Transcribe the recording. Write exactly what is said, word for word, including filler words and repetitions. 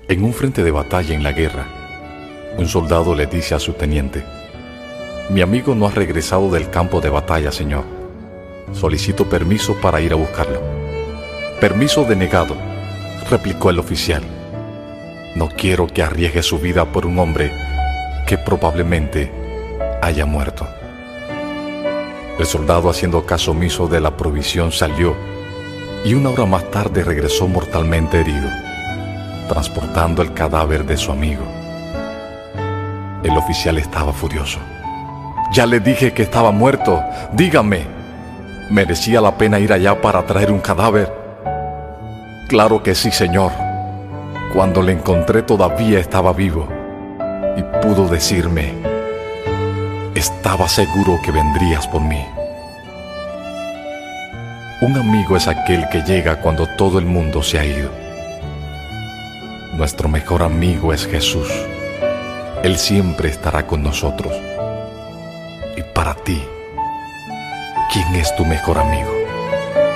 En un frente de batalla en la guerra, un soldado le dice a su teniente: «Mi amigo no ha regresado del campo de batalla, señor. Solicito permiso para ir a buscarlo». «Permiso denegado», replicó el oficial. «No quiero que arriesgue su vida por un hombre que probablemente haya muerto». El soldado, haciendo caso omiso de la provisión, salió y una hora más tarde regresó mortalmente herido, transportando el cadáver de su amigo. El oficial estaba furioso. «Ya le dije que estaba muerto. Dígame, ¿merecía la pena ir allá para traer un cadáver?». «Claro que sí, señor. Cuando le encontré todavía estaba vivo y pudo decirme: estaba seguro que vendrías por mí». Un amigo es aquel que llega cuando todo el mundo se ha ido. Nuestro mejor amigo es Jesús. Él siempre estará con nosotros. Y para ti, ¿quién es tu mejor amigo?